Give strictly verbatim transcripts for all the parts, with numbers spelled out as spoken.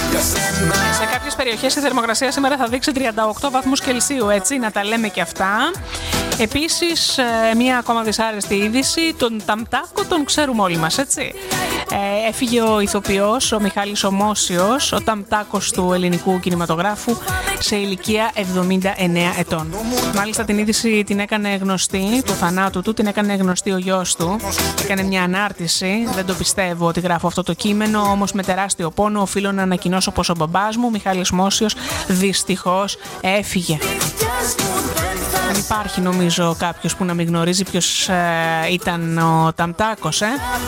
Σε κάποιες περιοχές η θερμοκρασία σήμερα θα δείξει τριάντα οκτώ βαθμούς Κελσίου, έτσι, να τα λέμε και αυτά. Επίσης, μία ακόμα δυσάρεστη είδηση, τον Ταμτάκο τον ξέρουμε όλοι μας, έτσι. Ε, έφυγε ο ηθοποιός, ο Μιχάλης ο Μόσιος, ο Ταμτάκος του ελληνικού κινηματογράφου, σε ηλικία εβδομήντα εννέα ετών. Μάλιστα την είδηση την έκανε γνωστή, του θανάτου του, την έκανε γνωστή ο γιος του. Έκανε μια ανάρτηση, δεν το πιστεύω ότι γράφω αυτό το κείμενο, όμως με τεράστιο πόνο οφείλω να ανακοινώσω πως ο μπαμπάς μου, Μιχάλης Μόσιος, δυστυχώς έφυγε. Δεν υπάρχει νομίζω κάποιος που να μην γνωρίζει ποιος ε, ήταν ο Ταμτάκος, ε.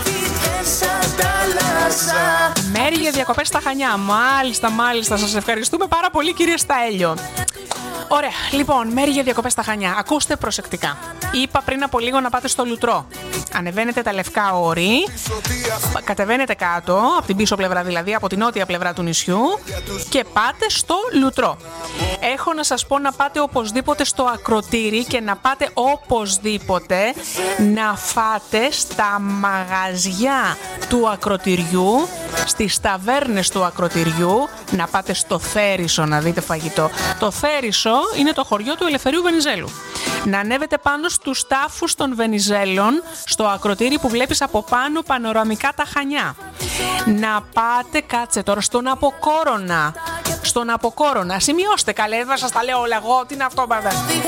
Μέρη για διακοπές στα Χανιά. Μάλιστα, μάλιστα. Σας ευχαριστούμε πάρα πολύ, κύριε Σταέλιο. Ωραία, λοιπόν, μέρη για διακοπές στα Χανιά. Ακούστε προσεκτικά. Είπα πριν από λίγο να πάτε στο Λουτρό. Ανεβαίνετε τα Λευκά Όρη, κατεβαίνετε κάτω, από την πίσω πλευρά δηλαδή, από την νότια πλευρά του νησιού, και πάτε στο Λουτρό. Έχω να σας πω να πάτε οπωσδήποτε στο Ακροτήρι και να πάτε οπωσδήποτε να φάτε στα μαγαζιά του Ακροτηριού, στις ταβέρνες του Ακροτηριού, να πάτε στο Θέρισο να δείτε φαγητό. Το Θέρισο είναι το χωριό του Ελευθερίου Βενιζέλου. Να ανέβετε πάνω στους τάφους των Βενιζέλων, στο Ακροτήρι που βλέπεις από πάνω πανοραμικά τα Χανιά. Να πάτε, κάτσε τώρα, στον Αποκόρονα. Στον Αποκόρονα. Σημειώστε καλέ, δεν σας τα λέω όλα εγώ, τι είναι αυτό πάντα.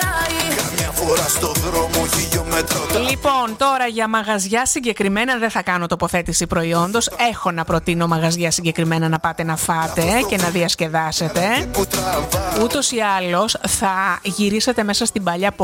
Λοιπόν, τώρα για μαγαζιά συγκεκριμένα δεν θα κάνω τοποθέτηση προϊόντος. Έχω να προτείνω μαγαζιά συγκεκριμένα να πάτε να φάτε και να διασκεδάσετε. Ούτως ή άλλως θα γυρίσετε μέσα στην παλιά